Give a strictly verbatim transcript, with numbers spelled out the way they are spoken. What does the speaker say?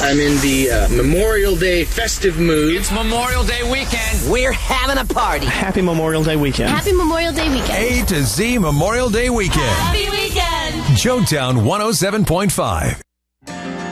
I'm in the uh, Memorial Day festive mood. It's Memorial Day weekend. We're having a party. Happy Memorial Day weekend. Happy Memorial Day weekend. A to Z Memorial Day weekend. Happy weekend. Joetown one oh seven point five.